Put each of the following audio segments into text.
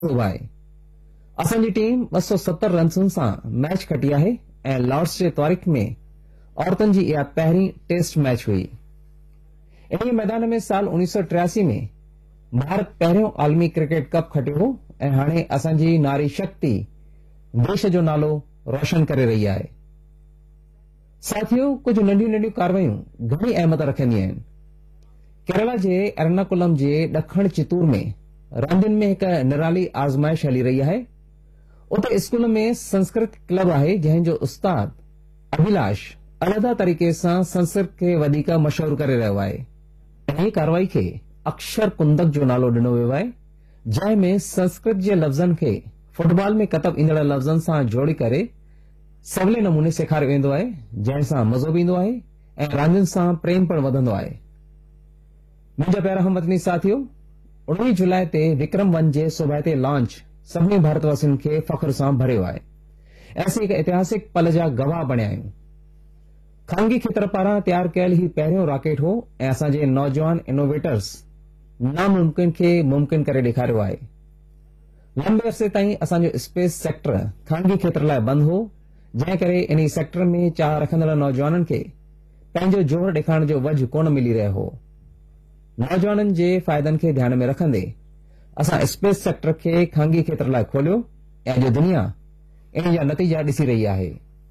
आहे। असांजी टीम 270 रन्सुनि सां मैच खटी आहे ऐं लॉर्ड्स जे तारीख़ में औरतुनि जी इहा पहिरीं टेस्ट मैच हुई। इन मैदान में साल 1983 में भारत पहिरियों आलमी क्रिकेट कप खटियो हो ऐं हाणे असांजी नारी शक्ति देश जो नालो रोशन करे रही आहे। साथियों, कुछ नंढियूं नंढियूं कार्रवायूं घणी अहमियत रखंदियूं आहिनि। केरला जे एर्नाकुलम जे ॾखण चितूर में रांदियुनि में हिक निराली आज़माइश हली रही आहे। उते स्कूल में संस्कृत क्लब आहे जंहिं जो उस्ताद अभिलाष अलॻि तरीक़े सां संस्कृत खे वधीक मशहूर करे रहियो आहे। इन कार्रवाई खे अक्षर कुंदक जो नालो ॾिनो वियो आहे, जंहिं में संस्कृत जे लफ़्ज़नि खे फुटबॉल में कतब ईंदड़ लफ़्ज़नि सां जोड़ी करे सवले नमूने सेखारियो वेंदो आहे, जंहिं सां मज़ो बि ईंदो आहे ऐं रांदियुनि सां प्रेम पिणु वधंदो आहे। मुंहिंजा प्यारा हमवतनी साथियो, 19 जुलाई ते विक्रम 1 जे सोभाइते लॉन्च सभिनी भारतवासियुनि खे फ़ख्र सां भरियो आहे ऐं असीं हिक ऐतिहासिक पल जा गवाह बणिया आहियूं। खानगी खेत्र पारां तयार कयल ही पहिरियों रॉकेट हो ऐं असांजे नौजवान इनोवेटर्स नामुमकिन खे मुमकिन करे ॾेखारियो आहे। लंबे अरसे ताईं असांजो स्पेस सेक्टर खानगी खेत्र लाइ बंदि हो, जंहिं करे इन सेक्टर में चाह रखंदड़ नौजवाननि खे पंहिंजो जोर ॾेखारण जो वझ कोन मिली रहियो हो। नौजवाननि जे फ़ाइदनि खे ध्यान में रखंदे असां स्पेस सेक्टर खे खानगी खेत्र लाइ खोलियो ऐं अॼु दुनिया इन जा नतीजा ॾिसी रही आहे।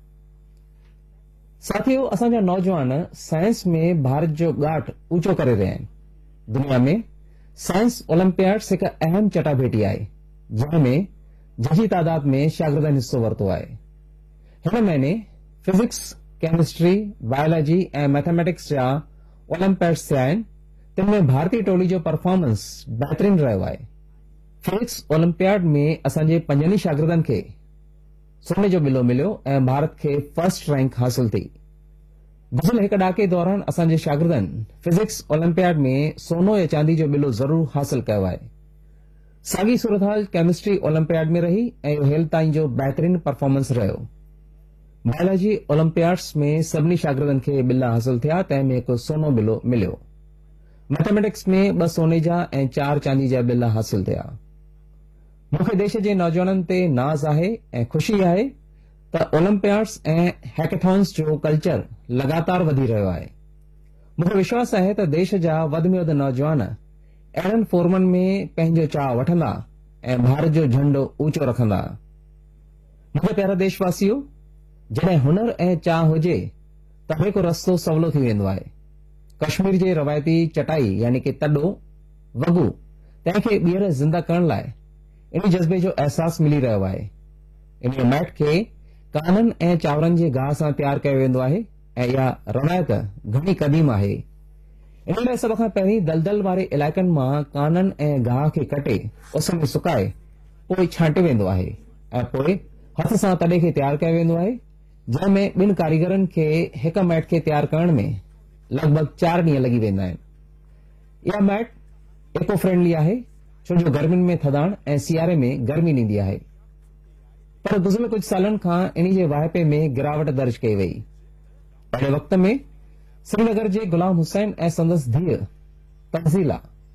साथियों, असांजा नौजवान साइंस में भारत जो ॻाठ ऊचो करे रहिया आहिनि। दुनिया में साइंस ओलंपियाड्स हिक अहम चटाभेटी आहे, जंहिं में जजी तादाद में शागिर्दनि हिस्सो वरितो आहे। हिन महीने फिजिक्स, केमिस्ट्री, बायोलॉजी ऐं मैथमेटिक्स जा ओलंपियाड्स थिया आहिनि। तिन में भारतीय टोली जो परफॉर्मेंस बहितरीन रहियो आहे। फिजिक्स ओलंपियाड में असांजे 5 शागिर्दनि खे सोने जो बिलो मिलियो ऐं भारत खे फर्स्ट रैंक हासिल थी। गुज़िरियल हिक ॾहाके दौरान असांजे शागिर्दनि फिजिक्स ओलंपियाड में सोनो या चांदी जो बिलो ज़रूर हासिल कयो आहे। साॻी सूरतहाल केमिस्ट्री ओलंपियाड में रही ऐं इहो हेल ताईं जो बहितरीन परफॉर्मेंस रहियो। बायोलॉजी ओलंपियाड्स में सभिनी शागिर्दनि खे बिला हासिल थिया, तंहिं में हिकु सोनो बिलो मिलियो। मैथमेटिक्स में 2 सोने जा ऐं 4 चांदी जा बिल हासिल थिया। मूंखे देश जे नौजवाननि ते नाज़ आहे ऐं ख़ुशी आहे त ओलंपियाड्स ऐं हैकेथॉन्स जो कल्चर लगातार वधी रहियो आहे। मूंखे विश्वास आहे त देश जा वधि में वधि नौजवान अहिड़नि फोरमनि में पंहिंजो चाह वठंदा ऐं भारत जो झंडो ऊचो रखंदा। मुंहिंजा प्यारा देशवासियो, जॾहिं हुनर ऐं चाह हुजे त हिकु रस्तो सवलो थी वेंदो आहे। कश्मीर जे रवायती चटाई यानी कि तॾो वॻू तंहिंखे ॿीहर ज़िंदा करण लाइ इन जज़्बे जो अहसास मिली रहियो आहे। इन मैट खे काननि ऐं चांवरनि जे गाह सां तयारु कयो वेंदो आहे ऐं इहा रवायत घणी क़दीम आहे। इन लाइ सभ खां पहिरीं दलदल वारे इलाइक़नि मां काननि ऐं गाह खे कटे उस में सुकाए पोइ छांटियो वेंदो आहे ऐं पोइ हथ सां तॾे खे तयारु कयो वेंदो आहे, जंहिं में 2 कारीगरनि खे हिक मैट खे तयारु करण में लॻभॻि 4 ॾींहं लॻी वेंदा आहिनि। इहा मैट इको फ्रेंडली आहे, छो जो गर्मियुनि में थधाण ऐं सियारे में गर्मी ॾींदी आहे। पर गुज़िरियल कुझु सालनि खां इन जे वाहिपे में गिरावट दर्ज कई वई। अहिड़े वक़्त में श्रीनगर जे गुलाम हुसैन ऐं संदसि धीअ तंज़ीला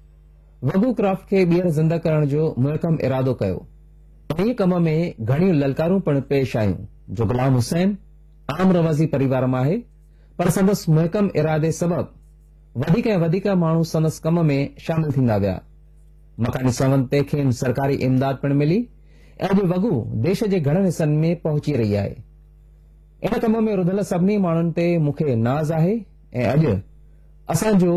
वॻू क्राफ्ट खे ॿीहर ज़िंदा करण जो मुहकम इरादो कयो। इन कम में घणियूं ललकारूं पिणु पेश आयूं, जो गुलाम हुसैन आम रवाज़ी परिवार मां आहे, पर संदसि मुहकम इरादे सबबि वधीक ऐं वधीक माण्हू संदसि कम में शामिल थींदा विया। मकानी संवते खे सरकारी इमदाद पिणु मिली ऐं अॼु वॻू देश जे घणनि हिसनि में पहुची रही आहे। इन कम में रुधल सभिनी माण्हुनि ते मूंखे नाज़ आहे ऐं अॼु असांजो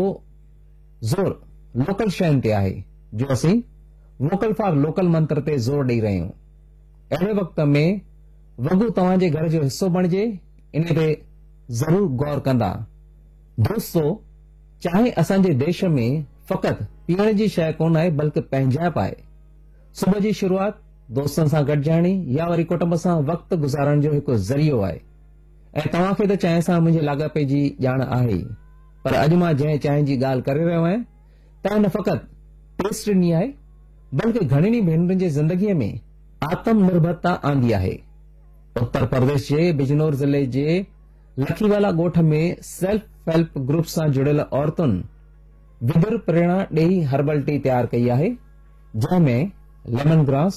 ज़ोर लोकल शयुनि ते आहे, जो असीं वोकल फॉर लोकल मंत्र ते ज़ोर ॾेई रहिया आहियूं। अहिड़े वक़्त में वॻू तव्हांजे घर जो हिस्सो बणिजे, इन ते ज़रूर गौर कंदा। दोस्तो, चाहे असांजे देश में फ़क़ति पीअण जी शइ कोन आहे, बल्कि पंहिंजाइप आहे। सुबुह जी शुरूआत दोस्तनि सां गॾिजाणी या वरी कुटुंब सां वक़्तु गुज़ारण जो हिकु ज़रियो आहे ऐं तव्हांखे त चांहि सां मुंहिंजे लाॻापे जी ॼाण आहे ई, पर अॼु मां जंहिं चांहि जी ॻाल्हि करे रहियो आहियां त न फ़क़ति टेस्ट ॾिनी आहे, बल्कि घणनि भेनरुनि जे ज़िंदगीअ में आत्मनिर्भरता आंदी आहे। उत्तर प्रदेश जे बिजनौर ज़िले जे लखीवाला ॻोठ में सेल्फ हेल्प ग्रुप सां जुड़ियल औरतुनि विदुर प्रेरणा ॾेई हर्बल टी तयारु कई आहे, जंहिं में लेमन ग्रास